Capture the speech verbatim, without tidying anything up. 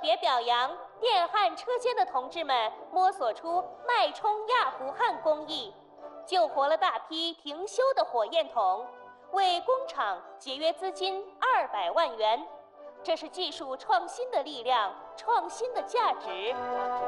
别表扬电焊车间的同志们摸索出脉冲压弧焊工艺，救活了大批停休的火焰筒，为工厂节约资金二百万元。这是技术创新的力量，创新的价值。